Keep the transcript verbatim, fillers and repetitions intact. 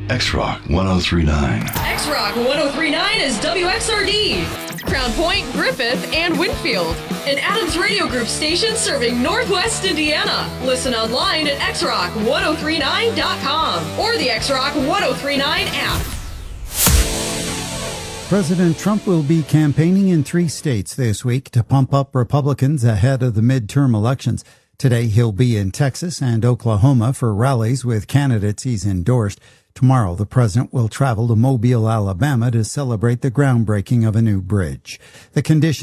X-Rock ten thirty-nine. X-Rock ten thirty-nine is W X R D. Crown Point, Griffith, and Winfield. An Adams Radio Group station serving Northwest Indiana. Listen online at x rock ten thirty-nine dot com or the X-Rock ten thirty-nine app. President Trump will be campaigning in three states this week to pump up Republicans ahead of the midterm elections. Today he'll be in Texas and Oklahoma for rallies with candidates he's endorsed. Tomorrow the president will travel to Mobile, Alabama to celebrate the groundbreaking of a new bridge. The condition